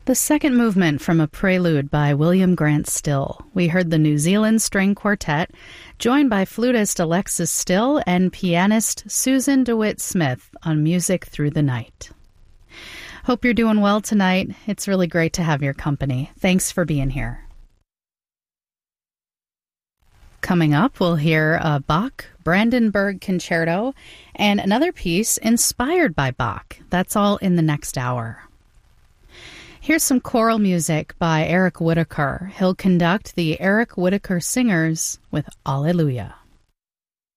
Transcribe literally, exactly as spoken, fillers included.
The second movement from a prelude by William Grant Still. We heard the New Zealand String Quartet, joined by flutist Alexis Still and pianist Susan DeWitt Smith on Music Through the Night. Hope you're doing well tonight. It's really great to have your company. Thanks for being here. Coming up, we'll hear a Bach Brandenburg Concerto and another piece inspired by Bach. That's all in the next hour. Here's some choral music by Eric Whitacre. He'll conduct the Eric Whitacre Singers with Alleluia.